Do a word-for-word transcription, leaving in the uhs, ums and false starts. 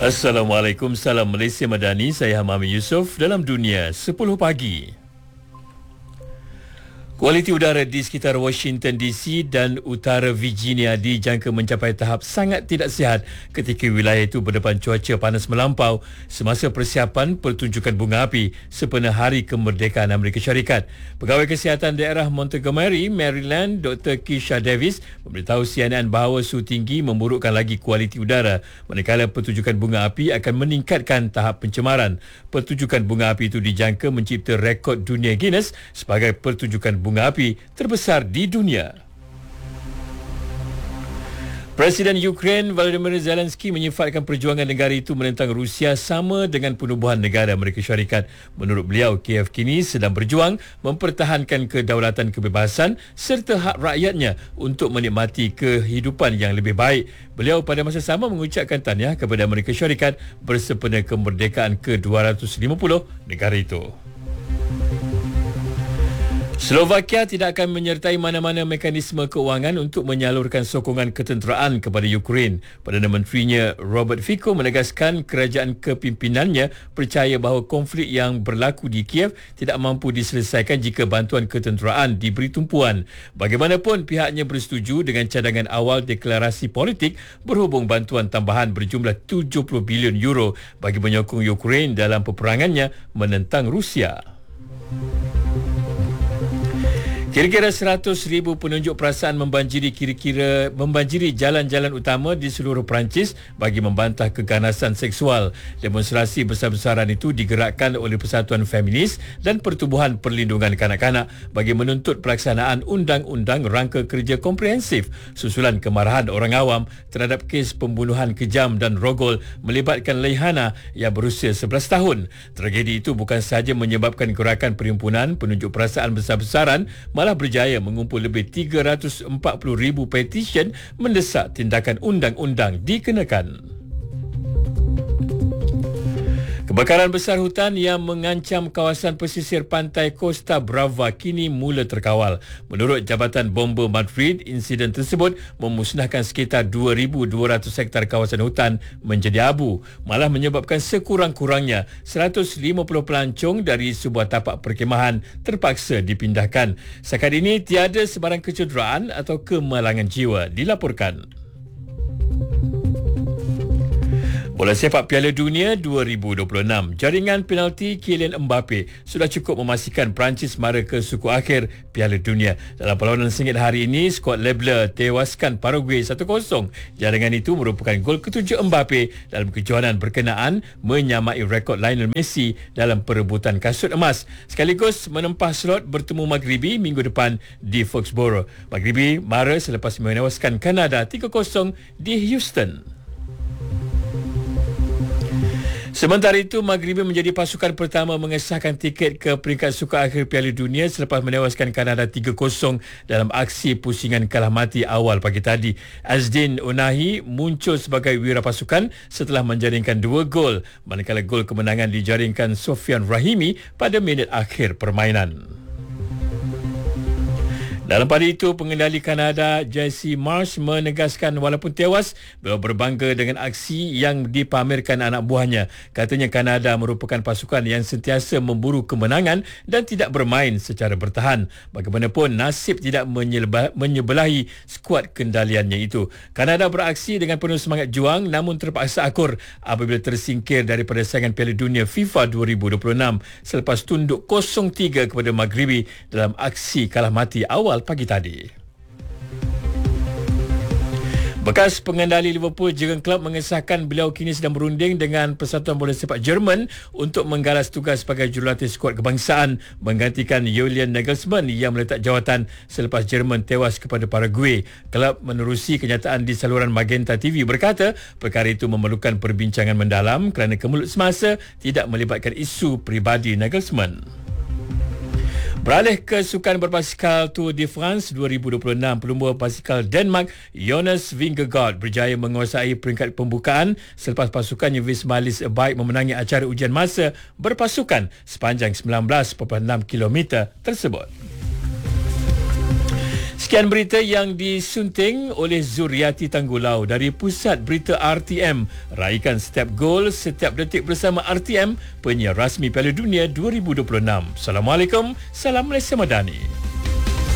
Assalamualaikum, salam Malaysia Madani. Saya Hamami Yusof dalam Dunia sepuluh pagi. Kualiti udara di sekitar Washington D C dan utara Virginia dijangka mencapai tahap sangat tidak sihat ketika wilayah itu berdepan cuaca panas melampau semasa persiapan pertunjukan bunga api sempena Hari Kemerdekaan Amerika Syarikat. Pegawai Kesihatan Daerah Montgomery, Maryland, Doktor Keisha Davis memberitahu C N N bahawa suhu tinggi memburukkan lagi kualiti udara manakala pertunjukan bunga api akan meningkatkan tahap pencemaran. Pertunjukan bunga api itu dijangka mencipta rekod dunia Guinness sebagai pertunjukan bunga api terbesar di dunia. Presiden Ukraine Volodymyr Zelensky menyifatkan perjuangan negara itu menentang Rusia sama dengan penubuhan negara Amerika Syarikat. Menurut beliau, Kiev kini sedang berjuang mempertahankan kedaulatan kebebasan serta hak rakyatnya untuk menikmati kehidupan yang lebih baik. Beliau pada masa sama mengucapkan tahniah kepada Amerika Syarikat bersempena kemerdekaan ke dua ratus lima puluh negara itu. Slovakia tidak akan menyertai mana-mana mekanisme keuangan untuk menyalurkan sokongan ketenteraan kepada Ukraine. Perdana Menterinya Robert Fico menegaskan kerajaan kepimpinannya percaya bahawa konflik yang berlaku di Kiev tidak mampu diselesaikan jika bantuan ketenteraan diberi tumpuan. Bagaimanapun, pihaknya bersetuju dengan cadangan awal deklarasi politik berhubung bantuan tambahan berjumlah tujuh puluh bilion euro bagi menyokong Ukraine dalam peperangannya menentang Rusia. Kira-kira seratus ribu penunjuk perasaan membanjiri kira-kira membanjiri jalan-jalan utama di seluruh Perancis bagi membantah keganasan seksual. Demonstrasi besar-besaran itu digerakkan oleh Persatuan Feminis dan Pertubuhan Perlindungan Kanak-kanak bagi menuntut pelaksanaan Undang-Undang Rangka Kerja Komprehensif susulan kemarahan orang awam terhadap kes pembunuhan kejam dan rogol melibatkan Leihana yang berusia sebelas tahun. Tragedi itu bukan sahaja menyebabkan gerakan perhimpunan penunjuk perasaan besar-besaran, malah berjaya mengumpul lebih tiga ratus empat puluh ribu petisyen mendesak tindakan undang-undang dikenakan. Kebakaran besar hutan yang mengancam kawasan pesisir pantai Costa Brava kini mula terkawal. Menurut Jabatan Bomba Madrid, insiden tersebut memusnahkan sekitar dua ribu dua ratus hektar kawasan hutan menjadi abu, malah menyebabkan sekurang-kurangnya seratus lima puluh pelancong dari sebuah tapak perkhemahan terpaksa dipindahkan. Setakat ini tiada sebarang kecederaan atau kemalangan jiwa dilaporkan. Bola sepak Piala Dunia dua ribu dua puluh enam, jaringan penalti Kylian Mbappe sudah cukup memastikan Perancis mara ke suku akhir Piala Dunia. Dalam perlawanan sengit hari ini, skuad Lebler tewaskan Paraguay satu kosong. Jaringan itu merupakan gol ketujuh Mbappe dalam kejohanan berkenaan, menyamai rekod Lionel Messi dalam perebutan kasut emas. Sekaligus menempah slot bertemu Maghribi minggu depan di Foxborough. Maghribi mara selepas menewaskan Kanada tiga kosong di Houston. Sementara itu, Maghribi menjadi pasukan pertama mengesahkan tiket ke peringkat suka akhir Piala Dunia selepas menewaskan Kanada tiga kosong dalam aksi pusingan kalah mati awal pagi tadi. Azdin Onahi muncul sebagai wirapasukan setelah menjaringkan dua gol, manakala gol kemenangan dijaringkan Sofian Rahimi pada minit akhir permainan. Dalam pada itu, pengendali Kanada Jesse Marsh menegaskan walaupun tewas, beliau berbangga dengan aksi yang dipamerkan anak buahnya. Katanya Kanada merupakan pasukan yang sentiasa memburu kemenangan dan tidak bermain secara bertahan. Bagaimanapun, nasib tidak menyebelahi skuad kendaliannya itu. Kanada beraksi dengan penuh semangat juang namun terpaksa akur apabila tersingkir daripada saingan Piala Dunia FIFA dua ribu dua puluh enam selepas tunduk kosong tiga kepada Maghribi dalam aksi kalah mati awal pagi tadi. Bekas pengendali Liverpool Jurgen Klopp mengesahkan beliau kini sedang berunding dengan Persatuan Bola Sepak Jerman untuk menggalas tugas sebagai jurulatih skuad kebangsaan menggantikan Julian Nagelsmann yang meletak jawatan selepas Jerman tewas kepada Paraguay. Klopp menerusi kenyataan di saluran Magenta T V berkata perkara itu memerlukan perbincangan mendalam kerana kemulut semasa tidak melibatkan isu peribadi Nagelsmann. Beralih ke sukan berbasikal Tour de France dua ribu dua puluh enam, pelumba basikal Denmark Jonas Vingegaard berjaya menguasai peringkat pembukaan selepas pasukannya Visma Lease a Bike memenangi acara ujian masa berpasukan sepanjang sembilan belas perpuluhan enam kilometer tersebut. Sekian berita yang disunting oleh Zuriati Tanggulau dari Pusat Berita R T M. Raikan setiap gol, setiap detik bersama R T M, penyiar rasmi Piala Dunia dua ribu dua puluh enam. Assalamualaikum, salam Malaysia Madani.